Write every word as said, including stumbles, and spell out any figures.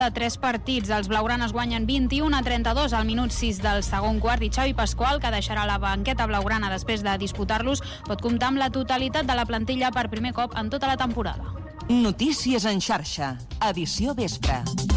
de tres partits. Els blaugranes guanyen vint-i-u a trenta-dos al minut sis del segon quart i Xavi Pasqual, que deixarà la banqueta blaugrana després de disputar-los, pot comptar amb la totalitat de la plantilla per primer cop en tota la temporada. Notícies en xarxa, edició vespre.